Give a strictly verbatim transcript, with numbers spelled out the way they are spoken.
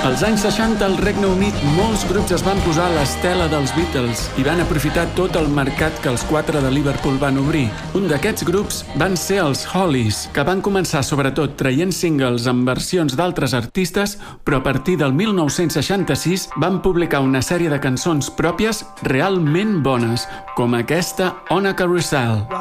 Als anys seixanta, al Regne Unit, molts grups es van posar a l'estela dels Beatles i van aprofitar tot el mercat que els quatre de Liverpool van obrir. Un d'aquests grups van ser els Hollies, que van començar sobretot traient singles amb versions d'altres artistes, però a partir del mil nou-cents seixanta-sis van publicar una sèrie de cançons pròpies realment bones, com aquesta On a Carousel.